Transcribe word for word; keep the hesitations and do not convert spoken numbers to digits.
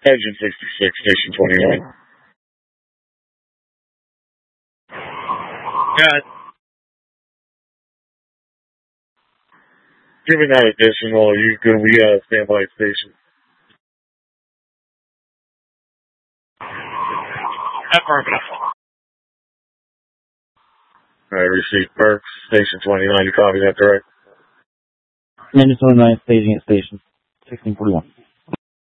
Engine sixty-six, station twenty-nine. Got it. Given that additional, are you going to be at a standby station? Affirmative. Alright, receive Perks, station twenty-nine, you copy that direct? Engine twenty-nine, staging at station sixteen forty-one.